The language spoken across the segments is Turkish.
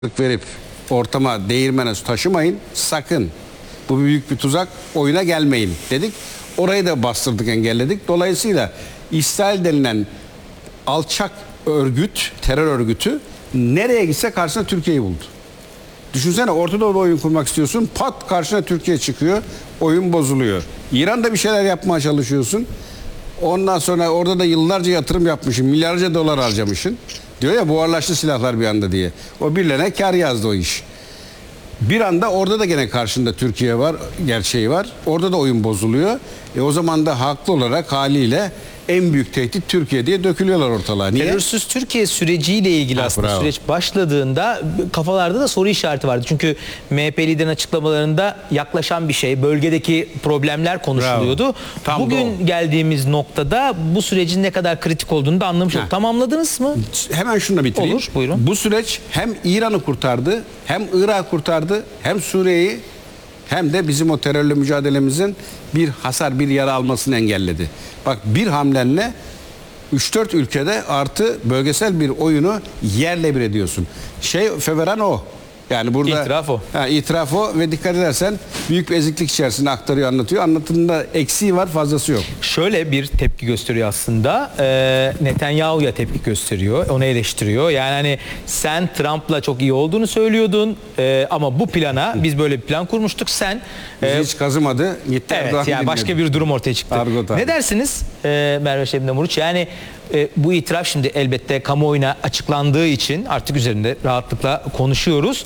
verip ortama değirmene su taşımayın sakın. Bu büyük bir tuzak, oyuna gelmeyin dedik. Orayı da bastırdık, engelledik. Dolayısıyla İsrail denilen alçak örgüt, terör örgütü nereye gitse karşısına Türkiye'yi buldu. Düşünsene, Orta Doğu'da oyun kurmak istiyorsun, pat karşına Türkiye çıkıyor, oyun bozuluyor. İran'da bir şeyler yapmaya çalışıyorsun. Ondan sonra orada da yıllarca yatırım yapmışsın, milyarlarca dolar harcamışsın. Diyor ya, buharlaştı silahlar bir anda diye. O birilerine kar yazdı o iş. Bir anda orada da gene karşında Türkiye var, gerçeği var. Orada da oyun bozuluyor. O zaman da haklı olarak haliyle en büyük tehdit Türkiye diye dökülüyorlar ortalığa. Niye? Terörsüz Türkiye süreciyle ilgili aslında bravo. süreç başladığında kafalarda da soru işareti vardı. Çünkü MHP liderin açıklamalarında yaklaşan bir şey, bölgedeki problemler konuşuluyordu. Tam Bugün geldiğimiz noktada bu sürecin ne kadar kritik olduğunu da anlamış olduk. Tamamladınız mı? Hemen şunu bitireyim. Olur, buyurun. Bu süreç hem İran'ı kurtardı, hem Irak'ı kurtardı, hem Suriye'yi, hem de bizim o terörle mücadelemizin bir hasar, bir yara almasını engelledi. Bak, bir hamlenle 3-4 ülkede artı bölgesel bir oyunu yerle bir ediyorsun. Feveran o. Yani burada İtiraf o. İtiraf o ve dikkat edersen büyük bir eziklik içerisinde aktarıyor, anlatıyor. Anlatımında eksiği var, fazlası yok. Şöyle bir tepki gösteriyor aslında. Netanyahu'ya tepki gösteriyor. Onu eleştiriyor. Yani hani sen Trump'la çok iyi olduğunu söylüyordun ama bu plana biz böyle bir plan kurmuştuk. Sen Hiç kazımadı. Gitti, evet, Erdoğan yani başka dinledi. bir durum ortaya çıktı. Argot abi. Ne dersiniz Merve Şebnem Uruç? Yani bu itiraf şimdi elbette kamuoyuna açıklandığı için artık üzerinde rahatlıkla konuşuyoruz.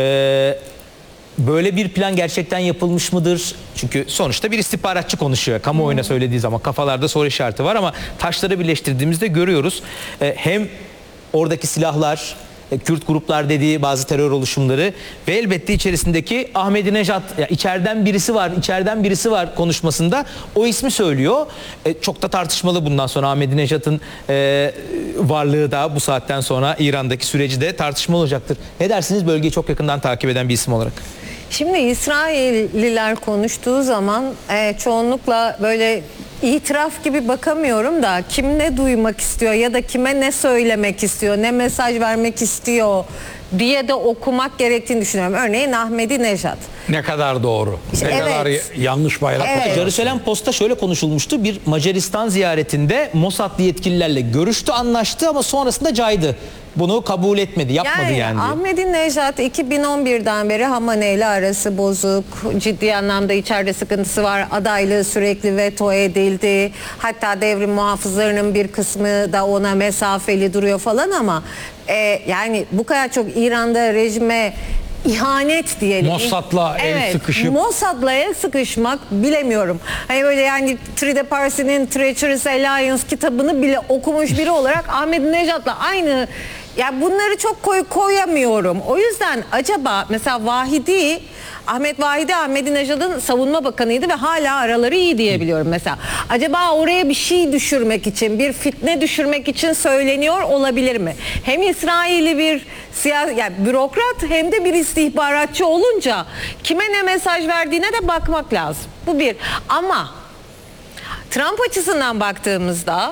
Böyle bir plan gerçekten yapılmış mıdır? Çünkü sonuçta bir istihbaratçı konuşuyor. Kamuoyuna söylediği zaman kafalarda soru işareti var ama taşları birleştirdiğimizde görüyoruz. Hem oradaki silahlar, Kürt gruplar dediği bazı terör oluşumları ve elbette içerisindeki Ahmadinejad, ya içeriden birisi var konuşmasında o ismi söylüyor. Çok da tartışmalı bundan sonra Ahmadinejad'ın varlığı da bu saatten sonra İran'daki süreci de tartışmalı olacaktır. Ne dersiniz, bölgeyi çok yakından takip eden bir isim olarak? Şimdi İsrailliler konuştuğu zaman çoğunlukla böyle itiraf gibi bakamıyorum da kim ne duymak istiyor ya da kime ne söylemek istiyor, ne mesaj vermek istiyor diye de okumak gerektiğini düşünüyorum. Örneğin Ahmadinejad. Ne kadar doğru, ne Evet. kadar yanlış bayrak. Evet. Jerusalem Post'ta şöyle konuşulmuştu. Bir Macaristan ziyaretinde Mossad'lı yetkililerle görüştü, anlaştı ama sonrasında caydı. Bunu kabul etmedi, yapmadı yani. Ahmadinejad 2011'den beri Hamane ile arası bozuk. Ciddi anlamda içeride sıkıntısı var. Adaylığı sürekli veto edildi. Hatta devrim muhafızlarının bir kısmı da ona mesafeli duruyor falan ama yani bu kadar çok İran'da rejime ihanet diyelim. Mossad'la el sıkışıp. Mossad'la el sıkışmak bilemiyorum. Hani böyle yani Tride Parsi'nin Treacherous Alliance kitabını bile okumuş biri olarak Ahmadinejad'la aynı, yani bunları çok koyamıyorum. O yüzden acaba mesela Ahmet Vahidi Ahmadinejad'ın savunma bakanıydı ve hala araları iyi diyebiliyorum mesela. Acaba oraya bir şey düşürmek için, bir fitne düşürmek için söyleniyor olabilir mi? Hem İsrail'i bir yani bürokrat hem de bir istihbaratçı olunca kime ne mesaj verdiğine de bakmak lazım. Bu bir. Ama Trump açısından baktığımızda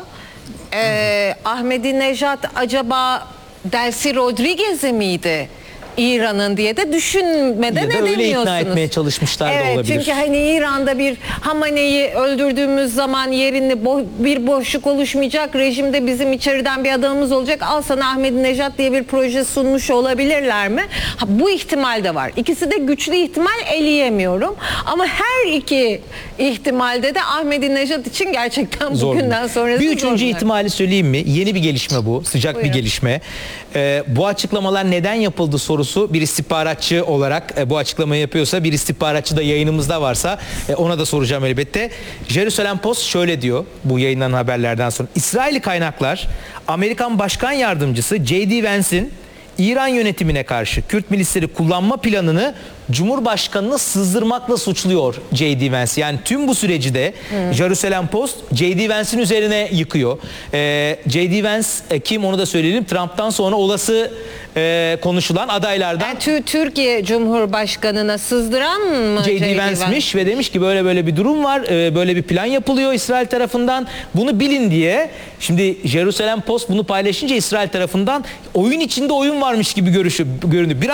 Ahmadinejad acaba Delcy Rodriguez'i miydi İran'ın diye de düşünmeden Ya da öyle edemiyorsunuz. ikna etmeye çalışmışlar da olabilir. Çünkü hani İran'da bir Hamane'yi öldürdüğümüz zaman yerinde bir boşluk oluşmayacak. Rejimde bizim içeriden bir adamımız olacak. Al sana Ahmadinejad diye bir proje sunmuş olabilirler mi? Bu ihtimal de var. İkisi de güçlü ihtimal, eleyemiyorum. Ama her iki ihtimalde de Ahmadinejad için gerçekten Zor. bugünden sonrası Bir üçüncü zor. ihtimali söyleyeyim mi? Yeni bir gelişme bu. Sıcak Buyurun. bir gelişme. Bu açıklamalar neden yapıldı sorusu, bir istihbaratçı olarak bu açıklamayı yapıyorsa, bir istihbaratçı da yayınımızda varsa ona da soracağım elbette. Jerusalem Post şöyle diyor bu yayınlanan haberlerden sonra. İsrailli kaynaklar Amerikan Başkan Yardımcısı J.D. Vance'in İran yönetimine karşı Kürt milisleri kullanma planını Cumhurbaşkanı'nı sızdırmakla suçluyor J.D. Vance. Yani tüm bu süreci de Jerusalem Post J.D. Vance'in üzerine yıkıyor. J.D. Vance kim, onu da söyleyelim. Trump'tan sonra olası konuşulan adaylardan Yani Türkiye Cumhurbaşkanı'na sızdıran mı? J.D. Vance'miş ve demiş ki böyle bir durum var, böyle bir plan yapılıyor İsrail tarafından, bunu bilin diye. Şimdi Jerusalem Post bunu paylaşınca İsrail tarafından oyun içinde oyun varmış gibi görünüyor.